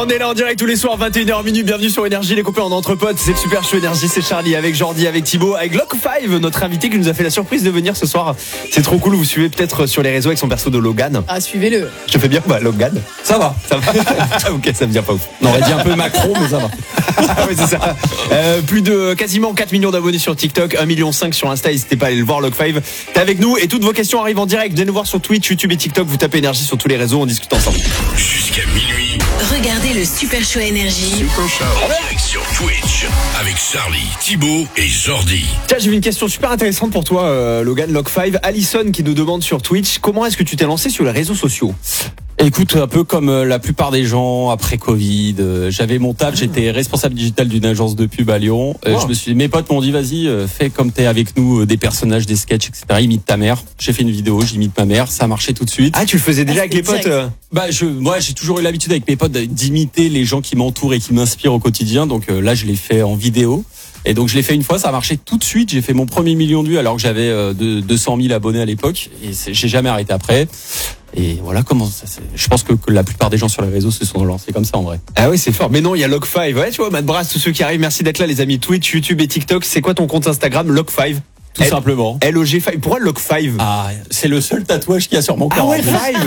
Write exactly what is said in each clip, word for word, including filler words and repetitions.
On est là en direct tous les soirs, vingt et une heures minuit. Bienvenue sur Énergie, les copains, en entre potes. C'est le Super Show Énergie, c'est Charlie avec Jordi, avec Thibaut, avec Lock cinq, notre invité qui nous a fait la surprise de venir ce soir. C'est trop cool, vous suivez peut-être sur les réseaux avec son perso de Logan. Ah, suivez-le. Je fais bien, bah Logan. Ça va, ça va. Ok, ça me vient pas ouf. On aurait dit un peu Macron, mais ça va. Ah oui, c'est ça. Euh, plus de quasiment quatre millions d'abonnés sur TikTok, un virgule cinq million sur Insta. N'hésitez pas à aller le voir, Lock cinq. T'es avec nous et toutes vos questions arrivent en direct. Venez nous voir sur Twitch, YouTube et TikTok. Vous tapez Énergie sur tous les réseaux, on discute ensemble. Jusqu'à minuit. Regardez le Super Show Énergie. Super Show. En direct sur Twitch. Avec Charlie, Thibaut et Jordi. Tiens, j'ai une question super intéressante pour toi, euh, Logan, Lock cinq. Alison qui nous demande sur Twitch, comment est-ce que tu t'es lancé sur les réseaux sociaux ? Écoute, un peu comme la plupart des gens après Covid, euh, j'avais mon taf, j'étais responsable digital d'une agence de pub à Lyon. Euh, wow. Je me suis, mes potes m'ont dit vas-y, euh, fais comme t'es avec nous, euh, des personnages, des sketchs, et cetera. Imite ta mère. J'ai fait une vidéo, j'imite ma mère, ça a marché tout de suite. Ah, tu le faisais déjà Ah, avec les potes euh... Bah, je, moi, j'ai toujours eu l'habitude avec mes potes d'imiter les gens qui m'entourent et qui m'inspirent au quotidien. Donc euh, là, je l'ai fait en vidéo. Et donc je l'ai fait une fois, ça a marché tout de suite. J'ai fait mon premier million de vues alors que j'avais euh, de, deux cent mille abonnés à l'époque. Et j'ai jamais arrêté après. Et voilà comment ça c'est. Je pense que, que la plupart des gens sur les réseaux se sont lancés comme ça en vrai. Ah oui, c'est fort. Mais non, il y a Lock cinq. Ouais, tu vois, Matt Brass, tous ceux qui arrivent, merci d'être là, les amis. Twitch, YouTube et TikTok. C'est quoi ton compte Instagram, Lock cinq? Tout L- simplement. L O G cinq. Pourquoi Lock cinq? Ah, c'est le seul tatouage qu'il y a sur mon corps. Ah ouais, cinq.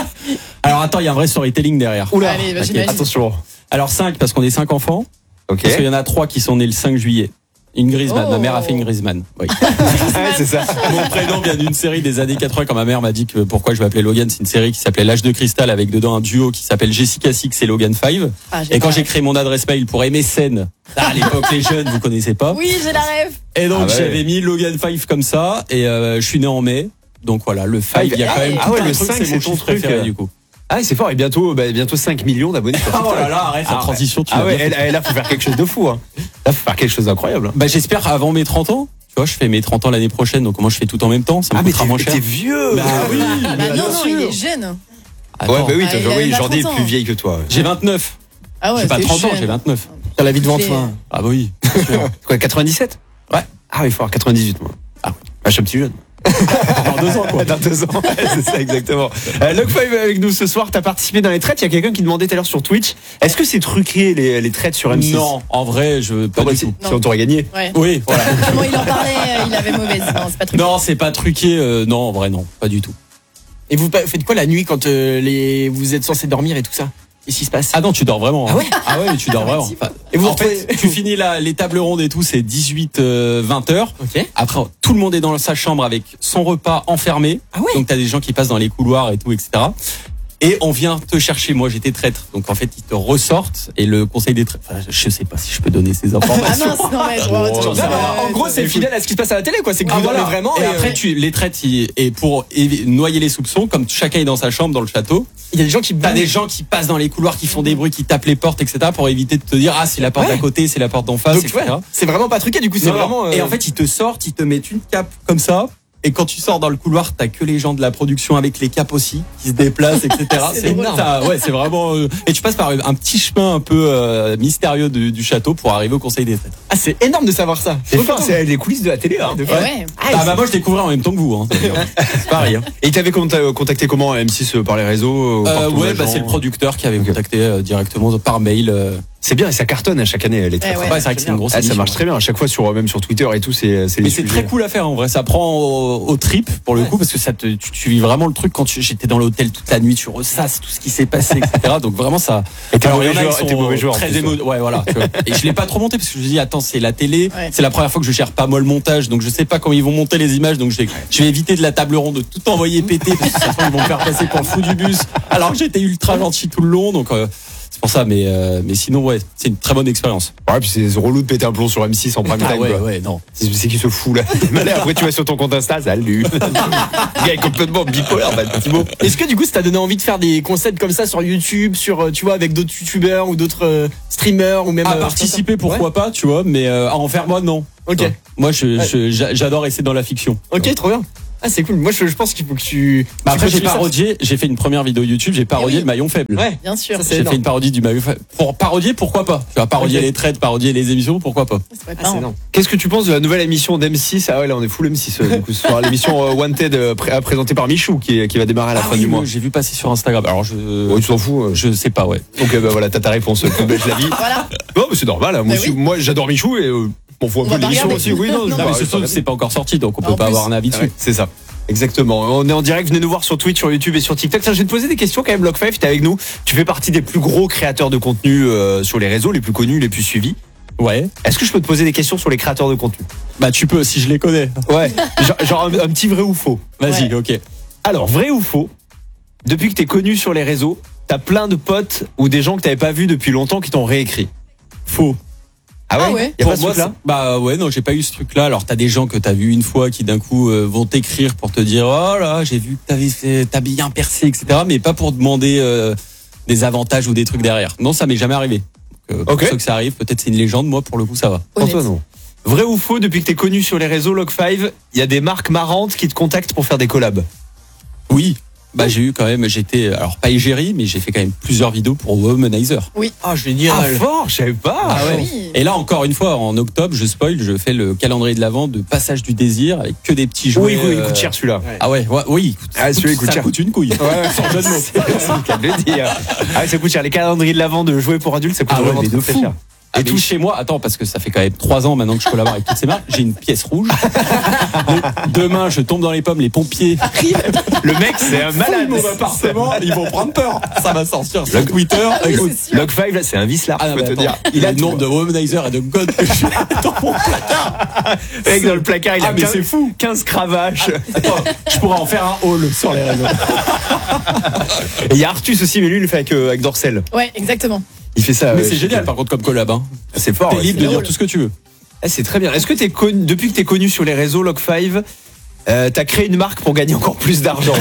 Alors attends, il y a un vrai storytelling derrière. Oula, Allez, bah, okay. j'imagine. Attention. Alors cinq parce qu'on est cinq enfants. Ok. Parce qu'il y en a trois qui sont nés le cinq juillet. Une Griezmann, Oh. ma mère a fait une Griezmann. Oui. Ouais, c'est ça. Mon prénom vient d'une série des années quatre-vingts quand ma mère m'a dit que pourquoi je m'appelais Logan, c'est une série qui s'appelait L'âge de cristal avec dedans un duo qui s'appelle Jessica Six et Logan cinq. Ah, j'ai Et quand pas j'ai rêve. créé mon adresse mail pour M S N, ah, à l'époque les jeunes vous connaissez pas. Oui, j'ai la rêve. Et donc Ah ouais. j'avais mis Logan cinq comme ça et euh, je suis né en mai. Donc voilà, le cinq, il y a quand même Ah tout ouais, un le truc, cinq, c'est c'est mon ton chiffre truc, préféré euh. du coup. Ah, c'est fort. Et bientôt, bah, bientôt cinq millions d'abonnés sur Ah TikTok. oh là là, arrête la Ah, transition, tu Ah vas ouais, bien. elle, elle, là, faut faire quelque chose de fou, hein. Là, faut faire quelque chose d'incroyable. hein. Bah j'espère avant mes trente ans. Tu vois, je fais mes trente ans l'année prochaine, donc moi je fais tout en même temps, ça me Ah, mais coûtera moins t'es, cher. t'es vieux. Bah oui, Ah, bah non, non, il est jeune. Ouais, Attends, bah oui, Ah, toi, il a oui, même pas Jordi est trente plus ans. vieille que toi. J'ai vingt-neuf. Ah ouais, J'ai pas t'es trente ans, jeune. j'ai vingt-neuf. T'as la vie devant C'est- toi. Ah bah oui. Quoi, quatre-vingt-dix-sept? Ouais. Ah oui, il faut avoir quatre-vingt-dix-huit, moi. Ah oui. Bah, je suis un petit jeune. Dans deux ans quoi. Dans deux ans, ouais, c'est ça exactement. Euh, Lock cinq avec nous ce soir, t'as participé dans les traites. Il y a quelqu'un qui demandait tout à l'heure sur Twitch, est-ce que c'est truqué les, les traites sur M six? Non, en vrai, je pas Ah bah, du si, tout. si on t'aurait gagné. Ouais. Oui, voilà. Comment il en parlait, euh, il avait mauvaise. Non, c'est pas truc. Non, c'est pas truqué. euh, non, en vrai, non, pas du tout. Et vous pa- faites quoi la nuit quand euh, les vous êtes censé dormir et tout ça? Qu'est-ce qui se passe? Ah non, tu dors vraiment. hein. Ah ouais Ah ouais, mais tu dors vraiment. Enfin, Et vous en retrouvez- fait, tu finis la, les tables rondes et tout, c'est dix-huit vingt heures. Ok. Après, tout le monde est dans sa chambre avec son repas enfermé. Ah ouais. Donc t'as des gens qui passent dans les couloirs et tout, et cetera. Et on vient te chercher. Moi, j'étais traître. Donc en fait, ils te ressortent et le conseil des traîtres. Enfin, je sais pas si je peux donner ces Ah informations. mince, non, mais je vois Oh, toujours ça ça. va. En gros, c'est fidèle à ce qui se passe à la télé, quoi. C'est que Ah, vous dormez voilà. vraiment. Et Et, après, euh, tu les traites ils- et pour évi- noyer les soupçons, comme chacun est dans sa chambre dans le château, il y a des gens qui t'as bougent. des gens qui passent dans les couloirs, qui font des bruits, qui tapent les portes, et cetera, pour éviter de te dire ah c'est la porte Ouais. d'à côté, c'est la porte d'en face, Donc, et ouais, cetera. c'est vraiment pas truqué, du coup, c'est Non, non. vraiment. euh, Et en fait, ils te sortent, ils te mettent une cape comme ça. Et quand tu sors dans le couloir, t'as que les gens de la production avec les capes aussi qui se déplacent, et cetera. C'est c'est drôle. t'as- ouais, c'est vraiment. euh, Et tu passes par un petit chemin un peu euh, mystérieux du, du château pour arriver au Conseil des traîtres. Ah, c'est énorme de savoir ça. C'est fort, c'est les coulisses de la télé, hein. Eh ouais. Ah bah moi je découvrais en même temps que vous. Hein. C'est pareil. Hein. Et il t'avait conta- contacté comment M six euh, par les réseaux ou par Euh, ton ouais, bah agent c'est le producteur qui avait contacté euh, directement par mail. euh. C'est bien et ça cartonne à chaque année les traites. Eh Ouais, ouais, c'est vrai que c'est une grosse Ah, ça émission, marche ouais. très bien à chaque fois sur même sur Twitter et tout, c'est c'est Mais des c'est sujets. très cool à faire en vrai. Ça prend au, au trip pour le coup parce que ça te, tu, tu vis vraiment le truc quand tu, j'étais dans l'hôtel toute la nuit, tu ressasses tout ce qui s'est passé, et cetera. Donc vraiment ça. Et t'es Alors, mauvais il y en a, joueur, ils et t'es sont mauvais joueur, en Très plus, émo... Ouais, voilà. tu vois. Et je l'ai pas trop monté parce que je me dis attends c'est la télé, Ouais. c'est la première fois que je gère pas moi le montage, donc je sais pas comment ils vont monter les images, donc je vais, je vais éviter de la table ronde de tout envoyer péter parce que de toute façon, ils vont me faire passer pour le fou du bus. Alors que j'étais ultra gentil tout le long, donc. Euh, c'est pour ça, mais, euh, mais sinon, ouais, c'est une très bonne expérience. Ouais, puis c'est relou de péter un plomb sur M six en prime time. Ah ouais, quoi. ouais, non. C'est c'est qui se fout là. Malais, après tu vas sur ton compte Insta, salut. Le gars est complètement bipolaire, bah, Thibaut. Est-ce que du coup, ça t'a donné envie de faire des concepts comme ça sur YouTube, sur euh, tu vois, avec d'autres youtubeurs ou d'autres euh, streamers ou même À euh, participer, pourquoi Ouais. pas, tu vois, mais euh, à en faire moi, non. Ok. Ouais. Moi, je, je- j'a- j'adore essayer dans la fiction. Ok, trop bien. Ah, c'est cool. Moi, je, je pense qu'il faut que tu. Bah tu après, j'ai continues ça. parodié, j'ai fait une première vidéo YouTube, j'ai parodié Eh oui. le maillon faible. Ouais. Bien sûr. Ça, c'est J'ai énorme. fait une parodie du maillon faible. Pour parodier, pourquoi pas? Tu vas parodier Ok. les trades, parodier les émissions, pourquoi pas? Ça pourrait être Ah, c'est marrant. énorme. Qu'est-ce que tu penses de la nouvelle émission d'M six? Ah ouais, là, on est full M six, euh, du coup, ce soir. L'émission euh, Wanted, euh, pré- présentée par Michou, qui, qui va démarrer à la Ah fin oui, du mois. moi, j'ai vu passer sur Instagram. Alors je, Ouais, tu t'en fous. euh. je sais pas, ouais. Donc, euh, bah, voilà, t'as ta réponse. Plus belle de la vie. Voilà. Non, mais c'est normal. hein. Moi, Bah aussi, oui. moi, j'adore Michou et euh, on voit un On peu va pas l'émission regarder. aussi. Oui, non, Non, je- Non, bah, mais ouais, ce ça truc, va. c'est pas encore sorti, donc on En peut pas plus. avoir un avis Ah dessus. ouais, c'est ça. Exactement. On est en direct. Venez nous voir sur Twitch, sur YouTube et sur TikTok. Tiens, je vais te poser des questions quand même. Block five, t'es avec nous. Tu fais partie des plus gros créateurs de contenu euh, sur les réseaux, les plus connus, les plus suivis. Ouais. Est-ce que je peux te poser des questions sur les créateurs de contenu? Bah tu peux, si je les connais. Ouais. genre genre un, un petit vrai ou faux. Vas-y, ok. Alors, vrai ou faux? Depuis que t'es connu sur les réseaux, t'as plein de potes ou des gens que t'avais pas vus depuis longtemps qui t'ont réécrit. Faux. Ah ouais? Ah ouais. Y a Pour pas ce moi, truc-là? c'est- bah ouais, non, j'ai pas eu ce truc-là. Alors t'as des gens que t'as vu une fois qui d'un coup euh, vont t'écrire pour te dire oh là, j'ai vu que t'avais fait, t'as bien percé, et cetera. Mais pas pour demander euh, des avantages ou des trucs derrière. Non, ça m'est jamais arrivé. Donc, euh, pour Ok. ceux que ça arrive, peut-être c'est une légende. Moi, pour le coup, ça va. Honnête. Antoine, non. Vrai ou faux, depuis que t'es connu sur les réseaux Log five, il y a des marques marrantes qui te contactent pour faire des collabs. Oui. Bah j'ai eu quand même, j'étais alors pas égérie, mais j'ai fait quand même plusieurs vidéos pour Womanizer. Ah, génial. Ah, fort, je savais pas. Ah ouais. Oui. Et là encore une fois, en octobre, je spoil, je fais le calendrier de l'avant de Passage du désir avec que des petits jouets. Oui, il euh, coûte cher celui-là. Ah ouais, ouais, oui. il coûte- Ah, celui-là, il coûte ça cher. coûte une couille. Sans jeu de mots. C'est le cas de le dire. Ah, ouais, ça coûte cher. Les calendriers de l'avant de jouets pour adultes, ça coûte Ah ouais, vraiment mais de très fou. cher. Et Et tout tout chez moi, attends, parce que ça fait quand même trois ans maintenant que je collabore avec toutes ces marques, j'ai une pièce rouge. Donc, demain, je tombe dans les pommes, les pompiers arrivent, Le mec, c'est un malade. mon appartement, ils vont prendre peur. Ça va sortir sur Le- Twitter. Oui, Écoute, c'est sûr. Log five, là, c'est un vice là. ah, je non, peux mais te attends, dire. il a le tout. nombre de Womanizer et de God que j'ai dans mon placard. Le mec, dans le placard, il a Ah, mais quinze c'est fou. quinze cravaches. Attends, je pourrais en faire un haul sur les réseaux. Et il y a Artus aussi, mais lui, il le fait avec, euh, avec Dorcel. Ouais, exactement. Il fait ça. Mais euh, c'est chez- génial par contre comme collab. Hein. C'est fort. T'es ouais, libre c'est de dire drôle. tout ce que tu veux. Ah, c'est très bien. Est-ce que t'es connu, depuis que t'es connu sur les réseaux Log five, euh, t'as créé une marque pour gagner encore plus d'argent?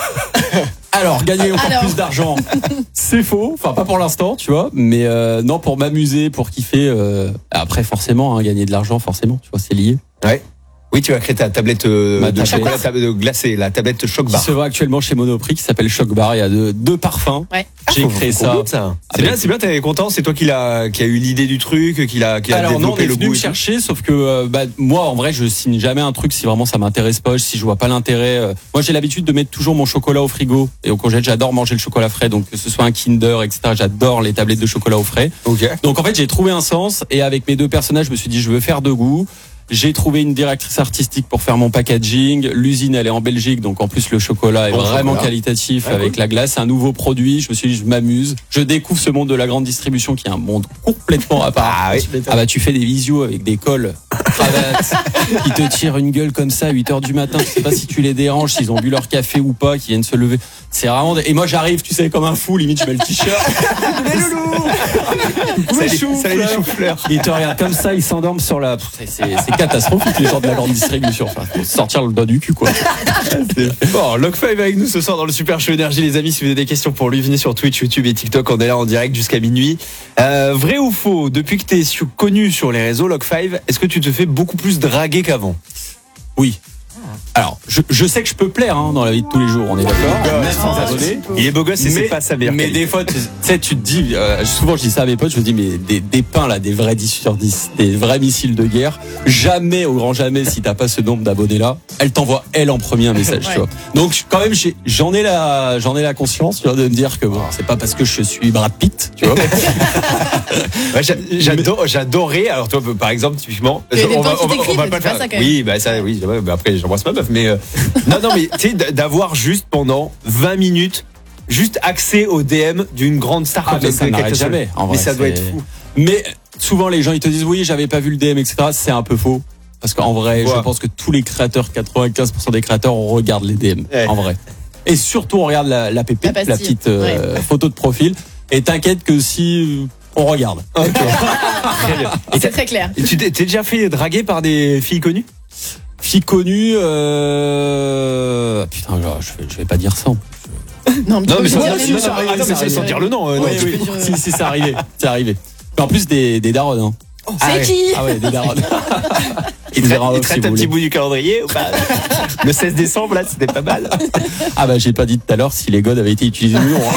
Alors, gagner encore Alors. plus d'argent, c'est faux. Enfin, pas pour l'instant, tu vois. Mais euh, non, pour m'amuser, pour kiffer. Euh, après, forcément, hein, gagner de l'argent, forcément, tu vois, c'est lié. Ouais. Oui, tu vas créer ta tablette euh, Ma de tablette. chocolat tab- de glacé, la tablette Choc Qui Bar. se vend actuellement chez Monoprix, qui s'appelle Choc Bar. Il y a deux, deux parfums. Ouais. J'ai Faut- créé faut ça. qu'on goûte ça. C'est Avec- bien, c'est bien, t'es content, c'est toi qui l'a, qui a eu l'idée du truc, qui l'a, qui a Alors non, on développé est le venu goût. me et tout. chercher, sauf que euh, bah, moi, en vrai, je signe jamais un truc si vraiment ça m'intéresse pas, si je vois pas l'intérêt. euh. Moi, j'ai l'habitude de mettre toujours mon chocolat au frigo et au congèle. J'adore manger le chocolat frais, donc que ce soit un Kinder, et cetera. J'adore les tablettes de chocolat au frais. Ok. Donc en fait, j'ai trouvé un sens et avec mes deux personnages, je me suis dit, je veux faire deux goûts. J'ai trouvé une directrice artistique pour faire mon packaging. L'usine, elle est en Belgique, donc en plus le chocolat est Bon vraiment chocolat. qualitatif Ouais, avec cool. la glace. C'est un nouveau produit. Je me suis dit, je m'amuse. Je découvre ce monde de la grande distribution qui est un monde complètement à part. Ah oui. Ah bah tu fais des visios avec des cols, cravates, qui te tirent une gueule comme ça à huit heures du matin. Tu sais pas si tu les déranges, s'ils ont bu leur café ou pas, qui viennent se lever. C'est vraiment. des- Et moi j'arrive, tu sais, comme un fou. Limite, je mets le t-shirt. Les loulous. Ça, Les les- choux, ça, les fleurs. choux-fleurs. Ils te regardent comme ça, ils s'endorment sur la. C'est, c'est, c'est catastrophique les gens de la grande distribution. Enfin, faut sortir le doigt du cul quoi. Bon, Log five avec nous ce soir dans le Super Show Énergie, les amis. Si vous avez des questions pour lui, venez sur Twitch, YouTube et TikTok. On est là en direct jusqu'à minuit. Euh, vrai ou faux, depuis que t'es su- connu sur les réseaux Log five, est-ce que tu te fais beaucoup plus draguer qu'avant? Oui. Alors, je, je sais que je peux plaire hein, dans la vie de tous les jours, on est d'accord. Même sans Ah, abonnés. Il est beau gosse et c'est pas sa meilleure mais qualité. des fois, tu tu sais, tu te dis, euh, souvent je dis ça à mes potes, je me dis, mais des, des pains là, des vrais dix sur dix, des vrais missiles de guerre, jamais, au grand jamais, si t'as pas ce nombre d'abonnés là, elle t'envoie elle en premier un message, Ouais. tu vois. Donc quand même, j'ai- j'en ai la, j'en ai la conscience, tu vois, de me dire que bon, c'est pas parce que je suis Brad Pitt, tu vois. Ouais, j'a- j'adore, j'adorais. Alors toi, par exemple, typiquement, Il y a des on va, gens qui on va, t'écrivent, on va mais pas tu le fais faire. ça quand même. Oui, bah ça, oui. ouais, bah après, j'embrasse ma meuf, mais euh, non, non, mais tu sais, d- d'avoir juste pendant vingt minutes, juste accès au D M d'une grande star Ah, comme mais ça, ça quelqu'un n'arrête seul. jamais. En Mais vrai, ça doit c'est- être fou. Mais souvent les gens ils te disent oui, j'avais pas vu le D M, et cetera. C'est un peu faux. Parce qu'en vrai, Ouais. je pense que tous les créateurs, quatre-vingt-quinze pour cent des créateurs, on regarde les D M. Ouais. En vrai. Et surtout, on regarde la, la pépite, La la, pastille. petite euh, photo de profil. Et t'inquiète que si euh, on regarde. Ok. Très bien. Et C'est t'as- très clair. et tu t'es t'es déjà fait draguer par des filles connues? Fille connue, euh... putain, je vais, je vais pas dire ça. Non, mais, Non, mais tu sans peux dire, dire, sans- bien sûr. attends, mais sans dire le nom. euh, non, Oui, tu oui. peux- dire- Si, si, c'est arrivé. C'est arrivé. Mais en plus des, des darons, hein. C'est Ah ouais. qui Ah ouais, des darons. Il On te verra il si te reste vous un petit voulez. bout du calendrier ou pas? Le seize décembre, là, c'était pas mal. Ah bah j'ai pas dit tout à l'heure si les godes avaient été utilisés ou non.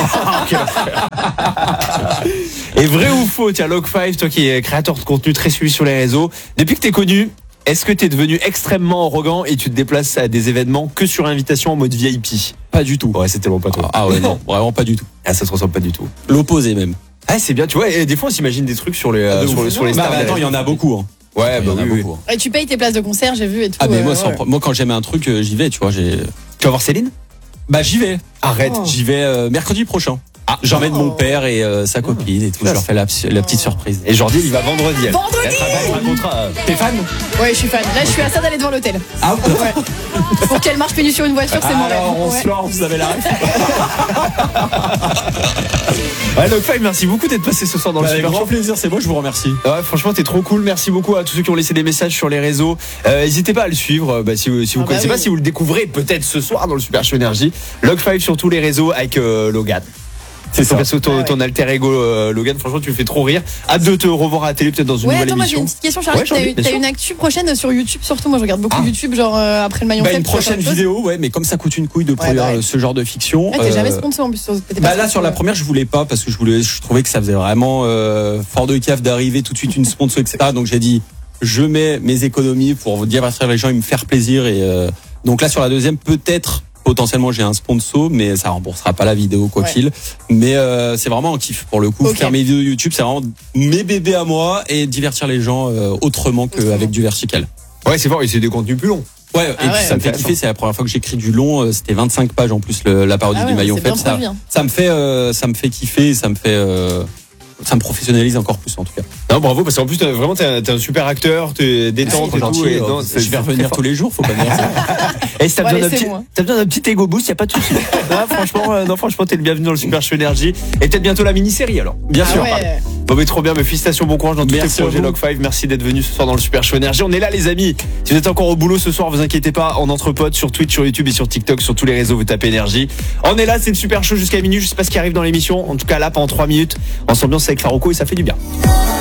Et vrai ou faux, tiens, Log cinq, toi qui es créateur de contenu très suivi sur les réseaux, depuis que t'es connu, est-ce que t'es devenu extrêmement arrogant et tu te déplaces à des événements que sur invitation en mode V I P? Pas du tout. Ouais, c'est tellement pas toi. Ah ouais, non, vraiment pas du tout. Ah, ça te ressemble pas du tout. L'opposé même. Ah, c'est bien, tu vois, et des fois on s'imagine des trucs sur les, euh, Ah, de sur, ouf. les sur les Bah, stars. bah, des attends, il y en a réseaux. beaucoup. Hein. Ouais, Il y bah en a oui, oui. beaucoup. Et tu payes tes places de concert, j'ai vu et tout. Ah mais moi, euh, sans ouais. pro- moi quand j'aime un truc, euh, j'y vais, tu vois. J'ai. Tu vas voir Céline? Bah j'y vais. Arrête. Oh. J'y vais euh, mercredi prochain. Ah, j'emmène Oh. mon père et euh, sa copine et tout. Je leur fais la, la petite surprise. Et Jordi, il va vendredi. elle. Vendredi Elle travaille sur un contrat, euh. T'es fan? Ouais, je suis fan. Là, je suis à ça d'aller devant l'hôtel. Ah Ouais. Pour qu'elle marche pénue sur une voiture, c'est mon rêve. alors on Ouais. se lance, vous avez la ref. Ouais, Log cinq, merci beaucoup d'être passé ce soir dans le Avec Super grand Show. plaisir, c'est moi, je vous remercie. Ouais, franchement, t'es trop cool. Merci beaucoup à tous ceux qui ont laissé des messages sur les réseaux. Euh, N'hésitez pas à le suivre. euh, Bah, si vous, si vous Ah bah connaissez pas, oui. si vous le découvrez peut-être ce soir dans le Super Show Énergie. Log cinq sur tous les réseaux avec euh, Logan. C'est ça. Parce que ton, Ah ouais. ton alter ego euh, Logan, franchement, tu me fais trop rire. Hâte de te revoir à la télé, peut-être dans une Ouais, nouvelle attends, moi j'ai émission. une petite question, Charlie. Ouais, Charlie, T'as une- bien t'as sûr. une actu prochaine sur YouTube, surtout. Moi je regarde beaucoup Ah. YouTube, genre euh, après le maillon Bah, faible. une tu vois, prochaine plein de choses. vidéo, ouais, mais comme ça coûte une couille de produire bah ouais. euh, ce genre de fiction. Ouais, t'es jamais euh, sponsor en plus. t'étais pas Bah là sponsor, sur la ouais. première je voulais pas parce que je voulais je trouvais que ça faisait vraiment euh, fort de cave d'arriver tout de suite une sponsor etc, donc j'ai dit je mets mes économies pour vous divertir les gens et me faire plaisir et euh, donc là sur la deuxième peut-être potentiellement j'ai un sponsor mais ça remboursera pas la vidéo quoi Ouais. qu'il mais euh, c'est vraiment un kiff pour le coup Ok. faire mes vidéos YouTube c'est vraiment mes bébés à moi et divertir les gens euh, autrement qu'avec du vertical. Ouais, c'est fort, et c'est des contenus plus longs. Ouais, et Ah puis ouais. ça me fait kiffer, c'est la première fois que j'écris du long, euh, c'était vingt-cinq pages en plus le- la parodie Ah ouais, du maillon c'est bien faible, ça, produit, hein. ça me fait euh, ça me fait kiffer, ça me fait euh, ça me professionnalise encore plus en tout cas. Non, bravo, parce qu'en plus, t'as- vraiment, t'es un, t'es un super acteur, t'es détente Ah, et tout. gentil, Et euh, non, c'est- je vais c'est revenir très tous les jours, faut pas me dire ça. fort. Et si t'as Ouais, besoin d'un laissez petit, moi. t'as besoin d'un petit ego boost, y a pas de souci. Ah, franchement, euh, non, franchement, t'es le bienvenu dans le Super Show Énergie. Et peut-être bientôt la mini-série, alors. Bien Ah sûr. ouais. Bon, mais trop bien, mais félicitations, bon courage dans tous Merci tes à projets vous. Log cinq. Merci d'être venu ce soir dans le Super Show Énergie. On est là, les amis. Si vous êtes encore au boulot ce soir, vous inquiétez pas, en entre potes, sur Twitch, sur YouTube et sur TikTok, sur tous les réseaux, vous tapez Énergie. On est là, c'est le Super Show jusqu'à minuit. Je sais pas ce qui arrive dans l'émission. En tout cas, là, pendant trois minutes, on s'ambiance avec Farouko et ça fait du bien.